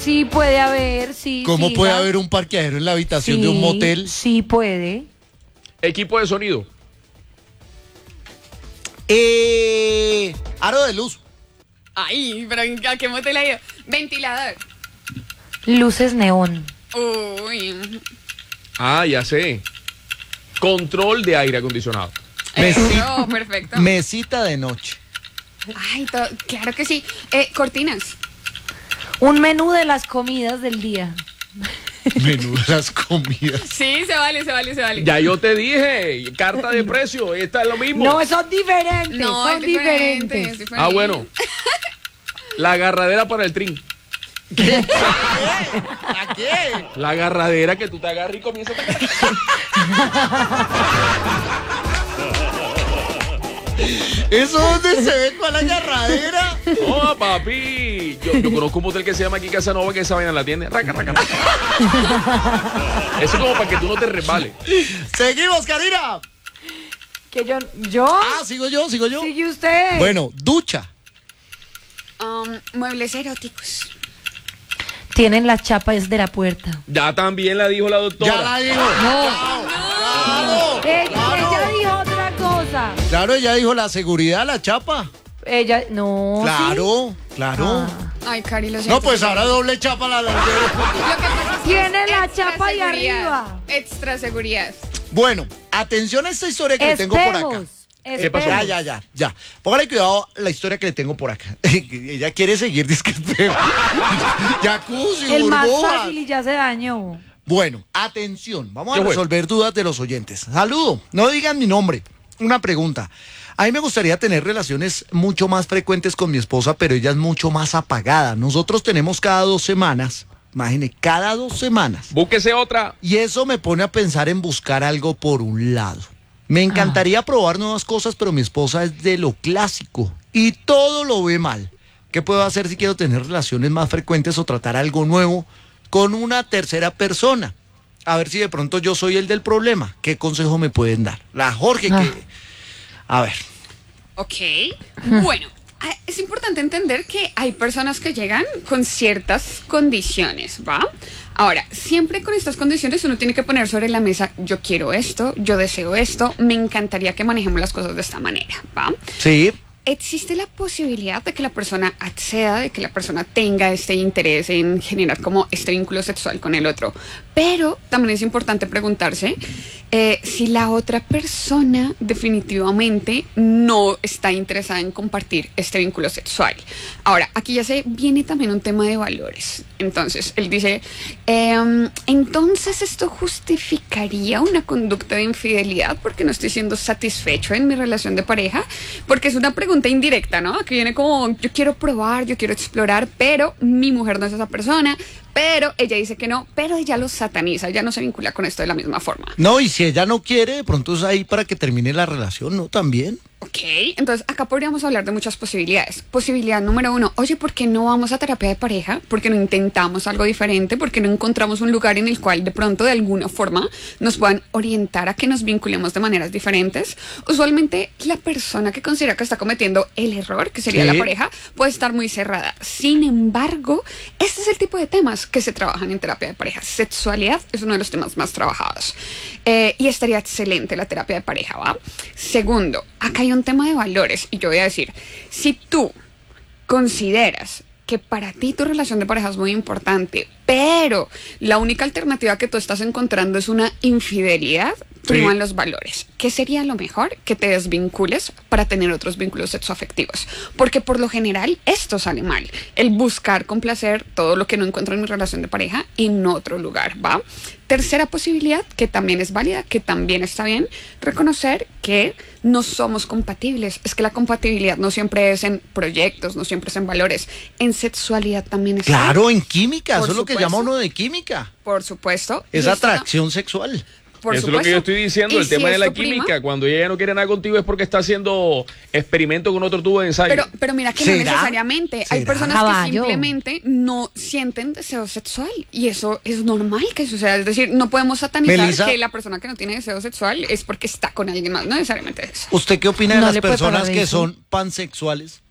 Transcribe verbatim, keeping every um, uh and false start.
Sí puede haber, sí. ¿Cómo siga. puede haber un parqueadero en la habitación sí, de un motel? Sí puede. Equipo de sonido. Eh, aro de luz. Ay, pero ¿a qué motel ha ido? Ventilador. Luces neón. Uy. Ah, ya sé. Control de aire acondicionado. Mesita, No, perfecto. mesita de noche. Ay, to- claro que sí. Eh, cortinas. Un menú de las comidas del día. Menú de las comidas. Sí, se vale, se vale, se vale. Ya yo te dije, carta de precio, esta es lo mismo. No, son diferentes. No, son es diferente, diferentes. es diferente. Ah, bueno. La agarradera para el trin. ¿A qué? La agarradera que tú te agarras y comienzas a... ¿Eso dónde se ve con la agarradera? Oh, papi. Yo, yo conozco un motel que se llama aquí Casanova que esa vaina la tiene. Raca, raca, raca. Eso es como para que tú no te resbales. Seguimos, Karina. Que yo, yo. Ah, sigo yo, sigo yo. Sigue usted. Bueno, ducha. Um, muebles eróticos. Tienen las chapas de la puerta. Ya también la dijo la doctora. Ya la dijo. No. Claro, Ella, claro. ella dijo otra cosa. Claro, ella dijo la seguridad, la chapa. Ella, no. Claro, ¿sí? claro. Ah. Ay, Cari, lo siento. No, pues ahora doble chapa la, la- Lo que pasa es que Tiene es la extra chapa de seguridad, arriba. Extra seguridad. Bueno, atención a esta historia que le tengo por acá. Espejos. ¿Qué pasó? Ya, ya, ya, ya. Póngale cuidado a la historia que le tengo por acá. Ella quiere seguir disque. Jacuzzi, El más burbujas. fácil y ya se dañó. Bueno, atención, vamos a ¿Qué fue? resolver dudas de los oyentes. Saludo, no digan mi nombre. Una pregunta. A mí me gustaría tener relaciones mucho más frecuentes con mi esposa, pero ella es mucho más apagada. Nosotros tenemos cada dos semanas, imagine, cada dos semanas. Búsquese otra. Y eso me pone a pensar en buscar algo por un lado. Me encantaría probar nuevas cosas, pero mi esposa es de lo clásico y todo lo ve mal. ¿Qué puedo hacer si quiero tener relaciones más frecuentes o tratar algo nuevo con una tercera persona? A ver si de pronto yo soy el del problema. ¿Qué consejo me pueden dar? La Jorge, Ah. que... A ver. Ok. Bueno, ah, es importante entender que hay personas que llegan con ciertas condiciones, ¿va? Ahora, siempre con estas condiciones uno tiene que poner sobre la mesa, yo quiero esto, yo deseo esto, me encantaría que manejemos las cosas de esta manera, ¿va? Sí. Existe la posibilidad de que la persona acceda, de que la persona tenga este interés en generar como este vínculo sexual con el otro. Pero también es importante preguntarse eh, si la otra persona definitivamente no está interesada en compartir este vínculo sexual. Ahora, aquí ya se viene también un tema de valores. Entonces, él dice, eh, entonces esto justificaría una conducta de infidelidad porque no estoy siendo satisfecho en mi relación de pareja, porque es una pregunta indirecta, ¿no? Que viene como, yo quiero probar, yo quiero explorar, pero mi mujer no es esa persona, pero ella dice que no, pero ella lo sataniza, ya no se vincula con esto de la misma forma. No, y si ella no quiere, de pronto es ahí para que termine la relación, ¿no? También. Ok, entonces acá podríamos hablar de muchas posibilidades. Posibilidad número uno, oye, ¿por qué no vamos a terapia de pareja? ¿Por qué no intentamos algo diferente? ¿Por qué no encontramos un lugar en el cual de pronto de alguna forma nos puedan orientar a que nos vinculemos de maneras diferentes? Usualmente la persona que considera que está cometiendo el error, que sería Sí. la pareja, puede estar muy cerrada. Sin embargo, este es el tipo de temas que se trabajan en terapia de pareja. Sexualidad es uno de los temas más trabajados. Eh, y estaría excelente la terapia de pareja, ¿va? Segundo, acá hay un tema de valores y yo voy a decir, si tú consideras que para ti tu relación de pareja es muy importante, pero la única alternativa que tú estás encontrando es una infidelidad, priman los valores. ¿Qué sería lo mejor? Que te desvincules para tener otros vínculos sexoafectivos. Porque por lo general esto sale mal. El buscar complacer todo lo que no encuentro en mi relación de pareja en otro lugar, ¿va? Tercera posibilidad, que también es válida, que también está bien, reconocer que no somos compatibles. Es que la compatibilidad no siempre es en proyectos, no siempre es en valores. En sexualidad también está. Claro, en química, Por eso es lo que supuesto. llama uno de química. Por supuesto. Es Y esto no- atracción sexual. por Eso es lo que yo supuesto. estoy diciendo, Y el si tema de la esto prima- química. Cuando ella ya no quiere nada contigo es porque está haciendo experimento con otro tubo de ensayo. Pero, pero mira que no ¿Será? necesariamente. Hay ¿Será? personas Caballo. que simplemente no sienten deseo sexual. Y eso es normal que suceda. Es decir, no podemos satanizar Melissa. que la persona que no tiene deseo sexual es porque está con alguien más. No necesariamente es eso. ¿Usted qué opina de No las le puede personas parar que eso. son pansexuales?